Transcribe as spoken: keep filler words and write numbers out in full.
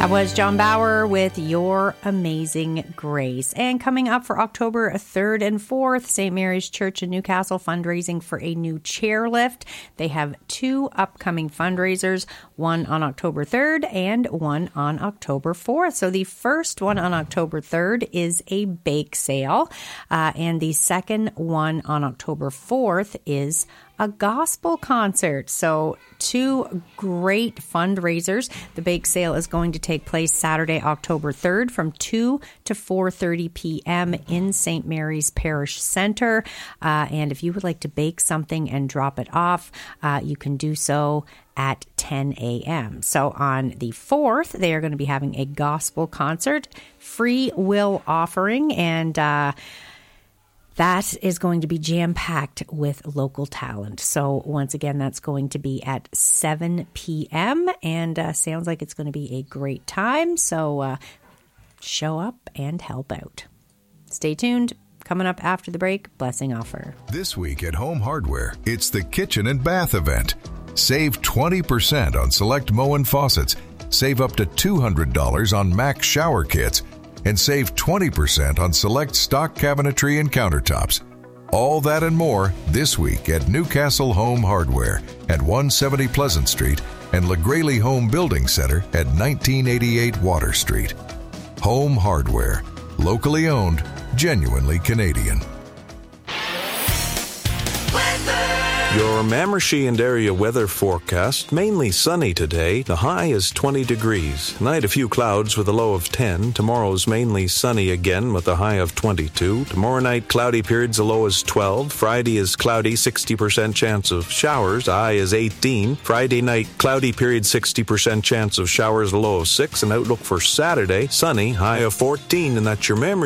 That was John Bauer with Your Amazing Grace. And coming up for October third and fourth, Saint Mary's Church in Newcastle fundraising for a new chairlift. They have two upcoming fundraisers, one on October third and one on October fourth. So the first one on October third is a bake sale, uh, and the second one on October fourth is a gospel concert. So two great fundraisers. The bake sale is going to take place Saturday, October third from two to four thirty p.m. in Saint Mary's Parish Center. Uh, and if you would like to bake something and drop it off, uh, you can do so at ten a.m. So on the fourth, they are going to be having a gospel concert, free will offering, and uh that is going to be jam-packed with local talent. So once again, that's going to be at seven p.m. and uh, sounds like it's going to be a great time. So uh, show up and help out. Stay tuned. Coming up after the break, blessing offer. This week at Home Hardware, it's the Kitchen and Bath event. Save twenty percent on select Moen faucets. Save up to two hundred dollars on Max shower kits. And save twenty percent on select stock cabinetry and countertops. All that and more this week at Newcastle Home Hardware at one seventy Pleasant Street and LaGraley Home Building Center at nineteen eighty-eight Water Street. Home Hardware, locally owned, genuinely Canadian. Your Mamershey and area weather forecast, mainly sunny today. The high is twenty degrees. Night a few clouds with a low of ten. Tomorrow's mainly sunny again with a high of twenty-two. Tomorrow night cloudy periods, a low is twelve. Friday is cloudy, sixty percent chance of showers. High is eighteen. Friday night cloudy period, sixty percent chance of showers, a low of six. And outlook for Saturday, sunny, high of fourteen. And that's your Mamershey